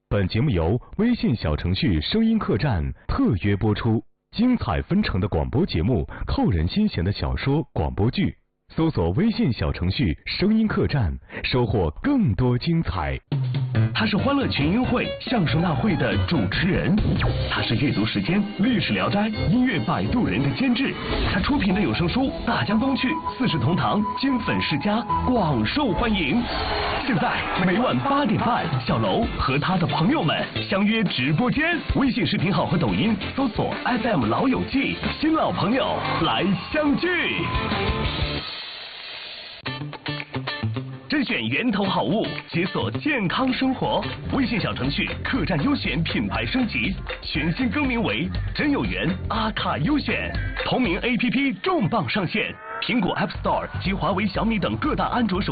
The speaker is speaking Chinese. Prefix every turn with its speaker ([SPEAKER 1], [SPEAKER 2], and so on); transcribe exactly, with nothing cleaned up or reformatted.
[SPEAKER 1] 本节目由微信小程序声音客栈特约播出，精彩纷呈的广播节目，扣人心弦的小说广播剧，搜索微信小程序声音客栈，收获更多精彩。
[SPEAKER 2] 他是欢乐群英会相声大会的主持人，他是阅读时间历史聊斋音乐摆渡人的监制，他出品的有声书《大江东去》《四世同堂》金粉世家广受欢迎。现在每晚八点半，小楼和他的朋友们相约直播间，微信视频号和抖音搜索 F M 老友记，新老朋友来相聚。甄选源头好物，解锁健康生活。微信小程序客栈优选品牌升级，全新更名为真有缘阿卡优选。同名 A P P 重磅上线，苹果 App Store 及华为、小米等各大安卓手